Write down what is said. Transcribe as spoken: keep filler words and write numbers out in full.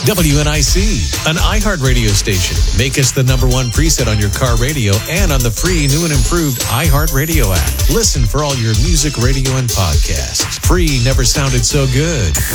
W N I C, an iHeartRadio station. Make us the number one preset on your car radio and on the free new and improved iHeartRadio app. Listen for all your music, radio, and podcasts. Free never sounded so good.